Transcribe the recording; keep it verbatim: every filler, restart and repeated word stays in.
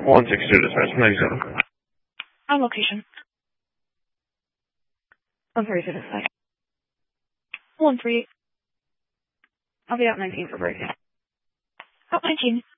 one six two dispatch, ninety-seven. On location. one thirty-two dispatch. one three. I'll be out nineteen for break. Out nineteen.